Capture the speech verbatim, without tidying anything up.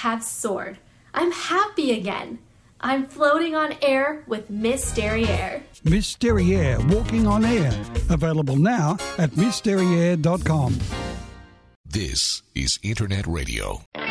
have soared. I'm happy again. I'm floating on air with Miss Derriere. Miss Derriere, Walking on Air. Available now at miss derriere dot com. This is Internet Radio.